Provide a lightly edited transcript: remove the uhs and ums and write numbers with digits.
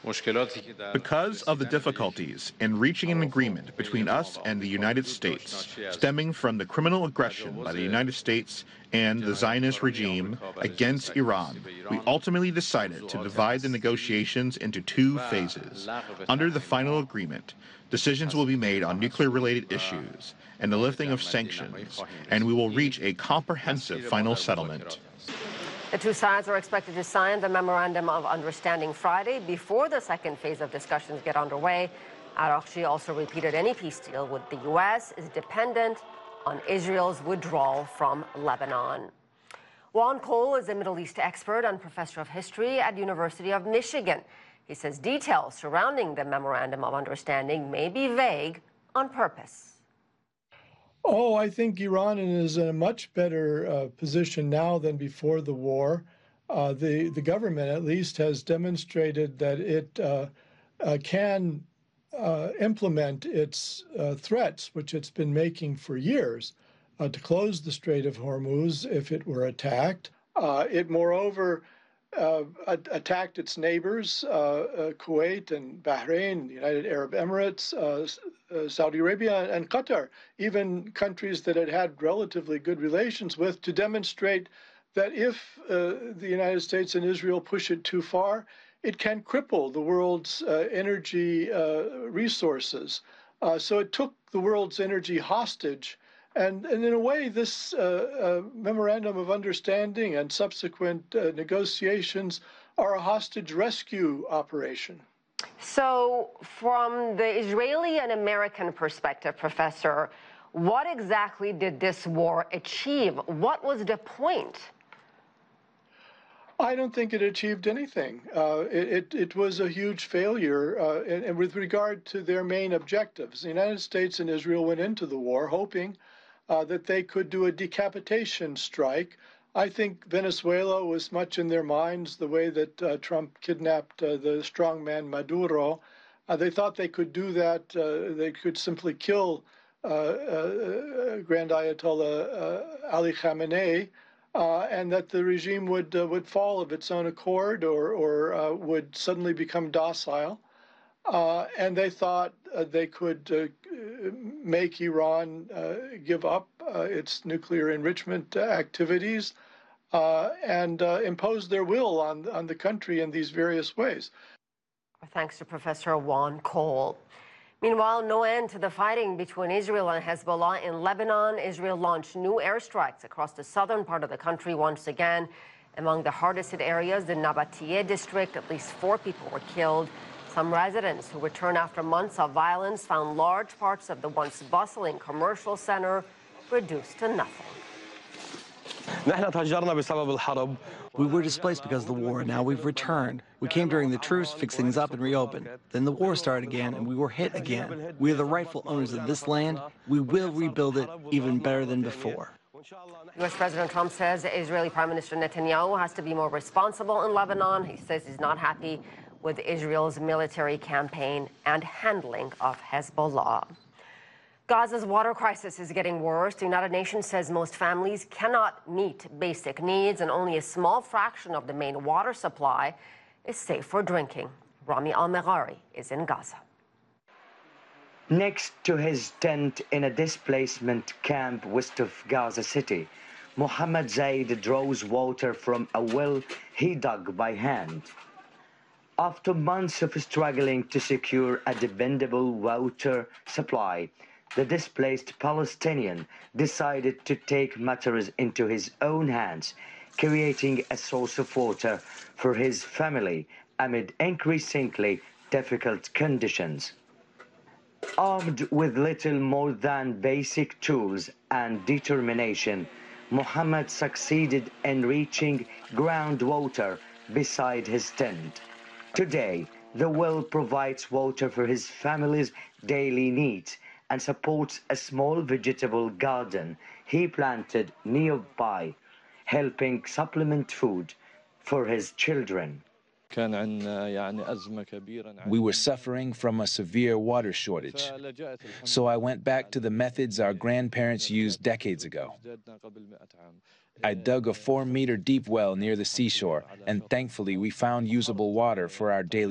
Because of the difficulties in reaching an agreement between us and the United States, stemming from the criminal aggression by the United States and the Zionist regime against Iran, we ultimately decided to divide the negotiations into two phases. Under the final agreement, decisions will be made on nuclear-related issues and the lifting of sanctions, and we will reach a comprehensive final settlement. The two sides are expected to sign the Memorandum of Understanding Friday before the second phase of discussions get underway. Araghchi also repeated any peace deal with the U.S. is dependent on Israel's withdrawal from Lebanon. Juan Cole is a Middle East expert and professor of history at University of Michigan. He says details surrounding the Memorandum of Understanding may be vague on purpose. Oh, I think Iran is in a much better position now than before the war. The government, at least, has demonstrated that it can implement its threats, which it's been making for years, to close the Strait of Hormuz if it were attacked. It, moreover, attacked its neighbors, Kuwait and Bahrain, the United Arab Emirates, Saudi Arabia, and Qatar, even countries that it had relatively good relations with, to demonstrate that if the United States and Israel push it too far, it can cripple the world's energy resources. So it took the world's energy hostage. And in a way, this Memorandum of Understanding and subsequent negotiations are a hostage rescue operation. So from the Israeli and American perspective, Professor, what exactly did this war achieve? What was the point? I don't think it achieved anything. It was a huge failure and with regard to their main objectives. The United States and Israel went into the war hoping that they could do a decapitation strike. I think Venezuela was much in their minds, the way that Trump kidnapped the strongman Maduro. They thought they could do that. They could simply kill Grand Ayatollah Ali Khamenei, and that the regime would fall of its own accord or would suddenly become docile. And they thought they could make Iran give up its nuclear enrichment activities and impose their will on the country in these various ways. Thanks to Professor Juan Cole. Meanwhile, no end to the fighting between Israel and Hezbollah in Lebanon. Israel launched new airstrikes across the southern part of the country once again. Among the hardest hit areas, the Nabatiyeh district, at least 4 people were killed. Some residents who returned after months of violence found large parts of the once bustling commercial center reduced to nothing. We were displaced because of the war, and now we've returned. We came during the truce, fixed things up, and reopened. Then the war started again, and we were hit again. We are the rightful owners of this land. We will rebuild it even better than before. U.S. President Trump says Israeli Prime Minister Netanyahu has to be more responsible in Lebanon. He says he's not happy with Israel's military campaign and handling of Hezbollah. Gaza's water crisis is getting worse. The United Nations says most families cannot meet basic needs, and only a small fraction of the main water supply is safe for drinking. Rami Al-Meghari is in Gaza. Next to his tent in a displacement camp west of Gaza City, Mohammed Zaid draws water from a well he dug by hand. After months of struggling to secure a dependable water supply, the displaced Palestinian decided to take matters into his own hands, creating a source of water for his family amid increasingly difficult conditions. Armed with little more than basic tools and determination, Mohammed succeeded in reaching groundwater beside his tent. Today, the well provides water for his family's daily needs and supports a small vegetable garden he planted nearby, helping supplement food for his children. We were suffering from a severe water shortage, so I went back to the methods our grandparents used decades ago. I dug a 4-meter deep well near the seashore, and thankfully we found usable water for our daily